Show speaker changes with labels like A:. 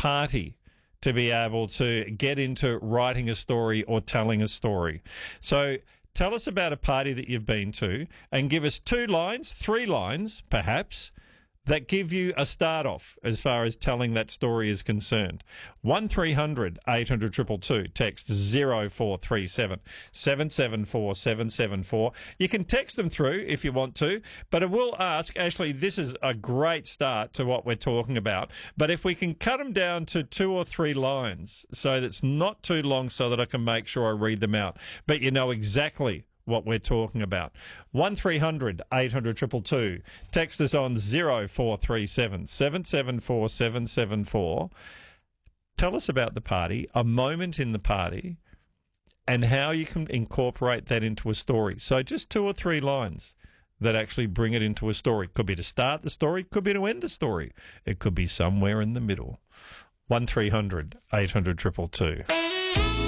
A: party to be able to get into writing a story or telling a story. So tell us about a party that you've been to and give us 2 lines, 3 lines, perhaps, that give you a start off as far as telling that story is concerned. 1300 800 222, text 0437 774 774. You can text them through if you want to, but I will ask, Ashley, this is a great start to what we're talking about, but if we can cut them down to 2 or 3 lines so that's not too long so that I can make sure I read them out, but you know exactly what we're talking about. 1300 800 222. Text us on 0437 774 774. Tell us about the party, a moment in the party, and how you can incorporate that into a story. So just 2 or 3 lines that actually bring it into a story. Could be to start the story, could be to end the story. It could be somewhere in the middle. 1300 800 222.